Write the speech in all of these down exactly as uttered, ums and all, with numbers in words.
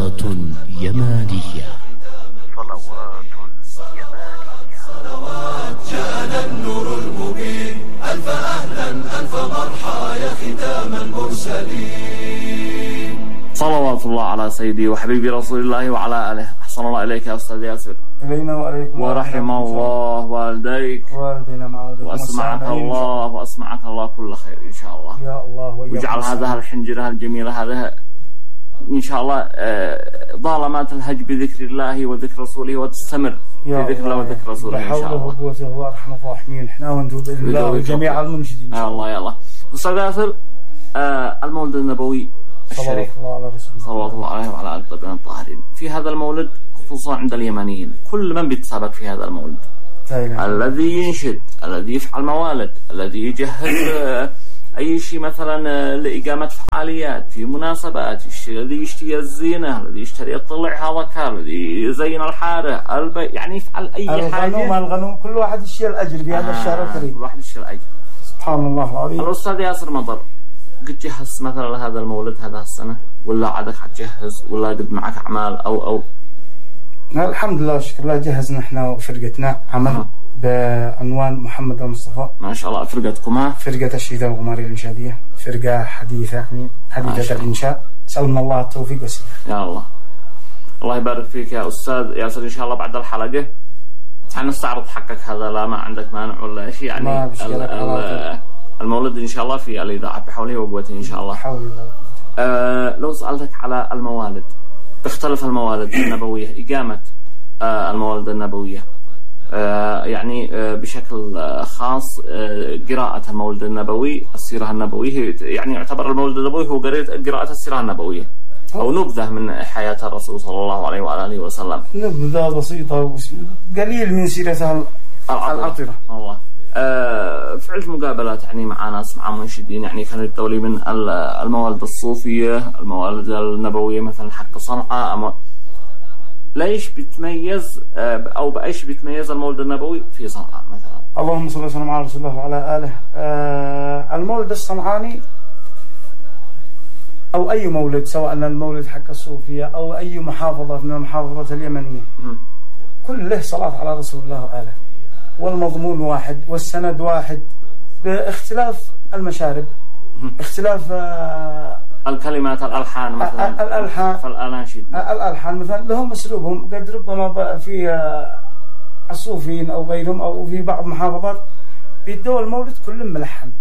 صلوات يمانية. صلوات يمانية. صلوات جاءنا النور المبين، ألف أهلا ألف مرحى يا ختام المرسلين. صلوات الله على سيدي وحبيبي رسول الله وعلى آله. أحسن الله إليك يا أستاذ ياسر. إلينا وعليكم. ورحم الله والديك والدينا مع والديكم. وأسمعك الله وأسمعك الله كل خير إن شاء الله. يا الله واجعل هذه الحنجرة الجميلة هذه إن شاء الله ضالما تلهج بذكر الله وذكر رسوله وتستمر في ذكر الله وذكر رسوله إن شاء الله. حوله وقوته هو أرحم الراحمين. إحنا وأنتم بإذن الله وجميع المنشدين. يا الله يا الله. أستاذ ياسر، المولد النبوي الشريف صلوات الله عليه وعلى آله الطيبين الطاهرين، في هذا المولد خصوصا عند اليمنيين كل من بيتسابق في هذا المولد، الذي ينشد، الذي يفعل موالد، الذي يجهز أي شيء مثلا لإقامة فعاليات في مناسبات، الذي يشتري الزينة، الذي يشتري يطلع هذا كار، الذي يزين الحارة البي، يعني يفعل أي الغنوم حاجة. الغنوم الغنوم كل واحد يشتري الأجر في هذا آه الشهر الكريم. كل واحد يشتري الأجر. سبحان الله العظيم. الأستاذ ياسر مطر، قد جهز مثلا لهذا المولد هذا السنة ولا عادك حتجهز ولا قد معك أعمال أو أو؟ الحمد لله شكر الله جهزنا احنا وفرقتنا عمل أه. بعنوان محمد المصطفى. ما شاء الله. فرقتكم فرقة الشهيدة الغمارية الإنشادية، فرقة حديثة يعني حديثة الإنشاء. سألنا الله التوفيق والسداد. يا الله. الله يبارك فيك يا أستاذ ياسر. إن شاء الله بعد الحلقة هنستعرض حقك هذا، لا ما عندك مانع ولا شيء يعني. ما المولد إن شاء الله في الإذاعة بحوله وقوته إن شاء الله. حول الله. أه لو سألتك على الموالد، تختلف الموالد النبوية، إقامة أه الموالد النبوية أه يعني أه بشكل أه خاص أه قراءة المولد النبوي، السيرة النبوية، يعني يعتبر المولد النبوي هو قراءة السيرة النبوية أو نبذة من حياة الرسول صلى الله عليه وآله وسلم. نبذة بسيطة قليل من سيرته العطرة. الله. أه فعلت مقابلات يعني مع ناس، مع منشدين يعني كانوا يتولي من الموالد الصوفية، الموالد النبوية مثلا حق صنعاء. أما ليش بتميز أو بأيش بتميز المولد النبوي في صنعاء مثلا؟ اللهم صل وسلم على رسول الله وعلى آله. أه المولد الصنعاني أو أي مولد، سواء المولد حق الصوفية أو أي محافظة من المحافظات اليمنية، كله صلاة على رسول الله وآله، والمضمون واحد والسند واحد باختلاف المشارب، اختلاف الكلمات، الألحان مثلا. الألحان فالأناشيد الألحان مثلا لهم أسلوبهم، قد ربما في الصوفيين أو غيرهم أو في بعض المحافظات بيدوا المولد كل ملحن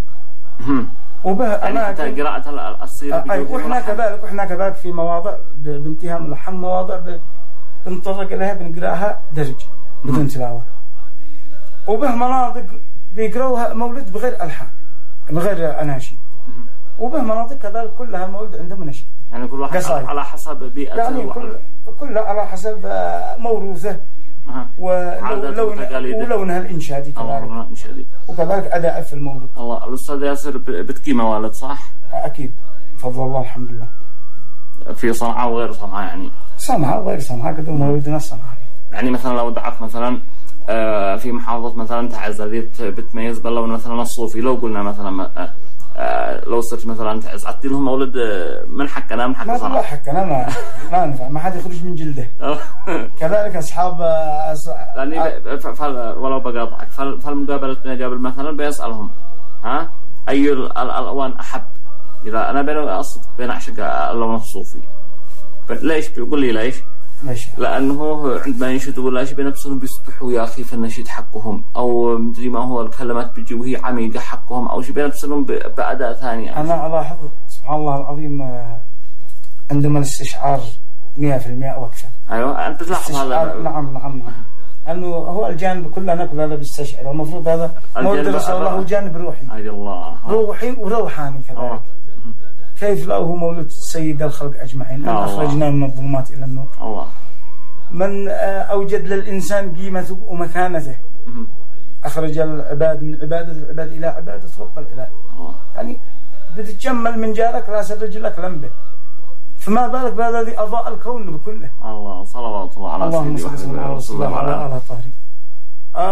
وبه يعني حتى قراءة السيرة. أي وإحنا كذلك، وإحنا كذلك في مواضع بانتهاء ملحن، مواضع بنطرق لها بنقراها درج بدون تلاوة، وبه مناطق بيقروها مولد بغير ألحان بغير أناشيد، وبه مناطق كذلك كلها مولد عندهم نشيد. يعني كل واحد قصائد على حسب بيئته، يعني كل كلها على حسب موروثه أه. ولون ولونها الإنشادي كذلك، وكذلك أداء في المولد. الله. الأستاذ ياسر بتقي موالد صح؟ أكيد بفضل الله الحمد لله. في صنعاء وغير صنعاء يعني؟ صنعاء وغير صنعاء قد مولدنا الصنعاء. يعني مثلا لو دعت مثلا في محافظة مثلا تعز هذه بتميز باللون مثلا الصوفي، لو قلنا مثلا لو صرت مثلا تعز عطي لهم مولد من حقنا من حق صنعاء. ما حقنا ما ما نفع، ما حد يخرج من جلده. كذلك أصحاب يعني ولو بقاطعك فالمقابلة قبل مثلا بيسألهم ها أي الألوان أحب، إذا أنا بين الصدق بين أعشق اللون الصوفي. ليش بيقول لي ليش؟ ماشي. لأنه عندما ينشدوا ولا شيء بنفسهم بيصبحوا يا أخي في النشيد حقهم، أو مدري ما هو الكلمات بيجي وهي عميقة حقهم أو شيء بنفسهم بأداء ثاني. أنا ألاحظ سبحان الله العظيم عندما الاستشعار مئة في المئة وأكثر. أيوة أنت تلاحظ هذا. نعم نعم نعم. أنه هو الجانب كلنا نقول هذا بيستشعر، والمفروض هذا مولد رسول الله هو جانب روحي. أي الله. روحي وروحاني كذلك. كيف لا هو مولد سيد الخلق أجمعين، أن أخرجنا من الظلمات إلى النور. الله. من أوجد للإنسان قيمته ومكانته، أخرج العباد من عبادة العباد إلى عبادة رب العباد. يعني بتتجمل من جارك لا سرج لك لنبه، فما بالك بهذا الذي أضاء الكون بكله. الله. صلوات الله على سيدي وحبيبي رسول الله وعلى آله الطاهرين.